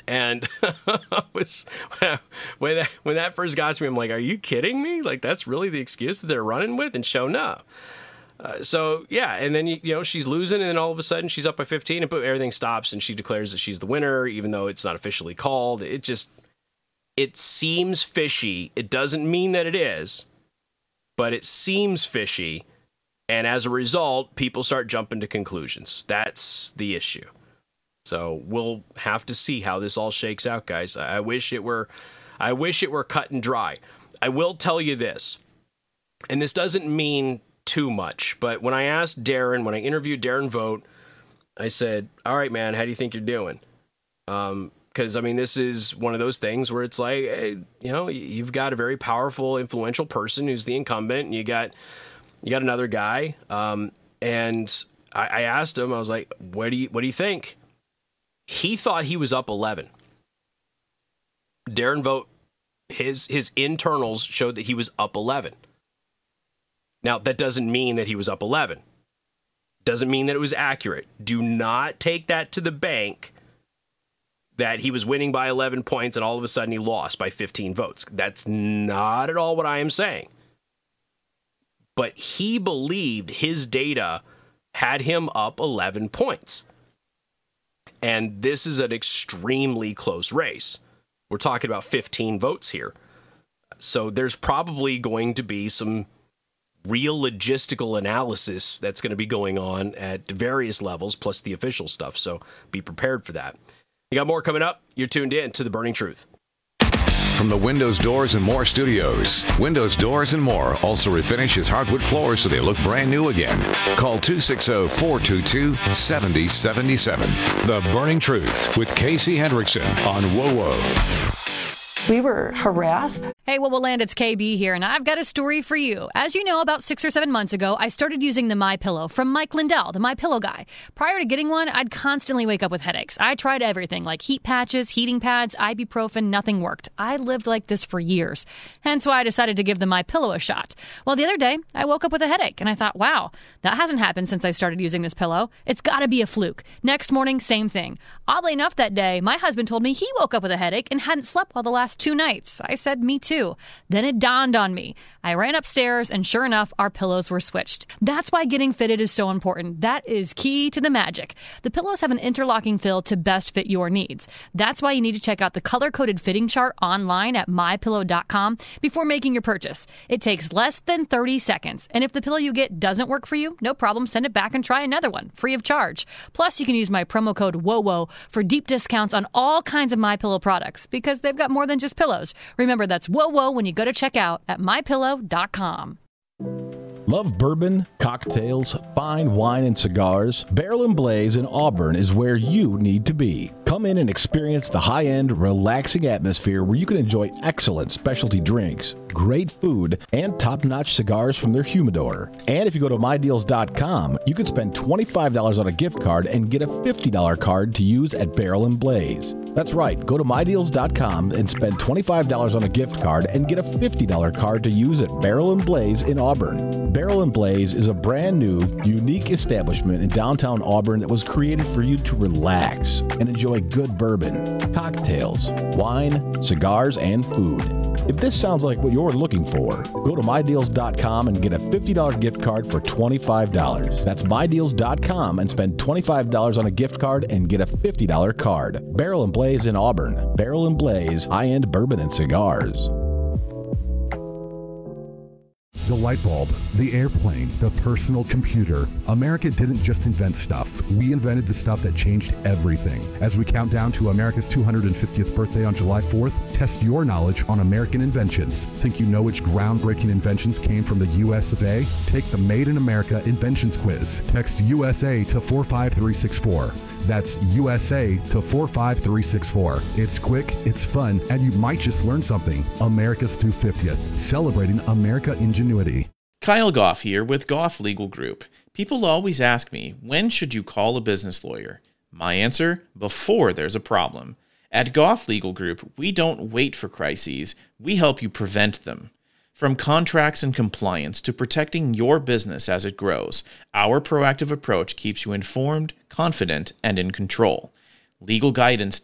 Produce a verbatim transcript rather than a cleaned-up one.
And was, when, that, when that first got to me, I'm like, are you kidding me? Like, that's really the excuse that they're running with? And show enough. Uh, so, yeah, and then, you, you know, she's losing, and then all of a sudden she's up by fifteen, and everything stops, and she declares that she's the winner, even though it's not officially called. It just, it seems fishy. It doesn't mean that it is, but it seems fishy, and as a result, people start jumping to conclusions. That's the issue. So we'll have to see how this all shakes out, guys. I wish it were, I wish it were cut and dry. I will tell you this, and this doesn't mean too much, but when I asked Darren, when I interviewed Darren Vogt, I said, all right, man, how do you think you're doing? Um, because, I mean, this is one of those things where it's like, hey, you know, you've got a very powerful, influential person who's the incumbent, and you got you got another guy. Um, and I, I asked him, I was like, what do you what do you think? He thought he was up eleven. Darren Vogt, his his internals showed that he was up eleven. Now, that doesn't mean that he was up eleven. Doesn't mean that it was accurate. Do not take that to the bank that he was winning by eleven points and all of a sudden he lost by fifteen votes. That's not at all what I am saying. But he believed his data had him up eleven points. And this is an extremely close race. We're talking about fifteen votes here. So there's probably going to be some real logistical analysis that's going to be going on at various levels, plus the official stuff. So be prepared for that. You got more coming up. You're tuned in to The Burning Truth. From the Windows, Doors, and More studios, Windows, Doors, and More also refinish hardwood floors so they look brand new again. Call two six zero, four two two, seven zero seven seven. The Burning Truth with Casey Hendrickson on WOWO. We were harassed. Hey, WOWO Land, it's K B here, and I've got a story for you. As you know, about six or seven months ago, I started using the MyPillow from Mike Lindell, the MyPillow guy. Prior to getting one, I'd constantly wake up with headaches. I tried everything, like heat patches, heating pads, ibuprofen, nothing worked. I lived like this for years. Hence why I decided to give the MyPillow a shot. Well, the other day, I woke up with a headache, and I thought, wow, that hasn't happened since I started using this pillow. It's gotta be a fluke. Next morning, same thing. Oddly enough, that day, my husband told me he woke up with a headache and hadn't slept well the last two nights. I said, me too. Then it dawned on me. I ran upstairs, and sure enough, our pillows were switched. That's why getting fitted is so important. That is key to the magic. The pillows have an interlocking fill to best fit your needs. That's why you need to check out the color-coded fitting chart online at my pillow dot com before making your purchase. It takes less than thirty seconds, and if the pillow you get doesn't work for you, no problem, send it back and try another one, free of charge. Plus, you can use my promo code WOWO for deep discounts on all kinds of MyPillow products, because they've got more than just pillows. Remember, that's WOWO when you go to check out at my pillow dot com. Love bourbon, cocktails, fine wine, and cigars? Barrel and Blaze in Auburn is where you need to be. Come in and experience the high-end, relaxing atmosphere where you can enjoy excellent specialty drinks, great food, and top-notch cigars from their humidor. And if you go to my deals dot com, you can spend twenty-five dollars on a gift card and get a fifty dollars card to use at Barrel and Blaze. That's right, go to my deals dot com and spend twenty-five dollars on a gift card and get a fifty dollars card to use at Barrel and Blaze in Auburn. Barrel and Blaze is a brand new, unique establishment in downtown Auburn that was created for you to relax and enjoy good bourbon, cocktails, wine, cigars, and food. If this sounds like what you're looking for, go to my deals dot com and get a fifty dollars gift card for twenty-five dollars. That's my deals dot com and spend twenty-five dollars on a gift card and get a fifty dollars card. Barrel and Blaze in Auburn. Barrel and Blaze, high-end bourbon and cigars. The light bulb, the airplane, the personal computer. America didn't just invent stuff. We invented the stuff that changed everything. As we count down to America's two hundred fiftieth birthday on July fourth, test your knowledge on American inventions. Think you know which groundbreaking inventions came from the U S of A? Take the Made in America Inventions Quiz. Text U S A to four five three six four. That's U S A to four five three six four. It's quick, it's fun, and you might just learn something. America's two hundred fiftieth, celebrating America ingenuity. Kyle Goff here with Goff Legal Group. People always ask me, when should you call a business lawyer? My answer, before there's a problem. At Goff Legal Group, we don't wait for crises, we help you prevent them. From contracts and compliance to protecting your business as it grows, our proactive approach keeps you informed, confident, and in control. Legal guidance